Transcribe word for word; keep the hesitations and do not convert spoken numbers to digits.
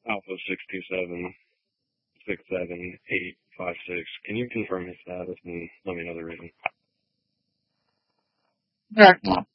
Alpha six two seven six seven eight five six. Can you confirm his status and let me know the reason? Sure.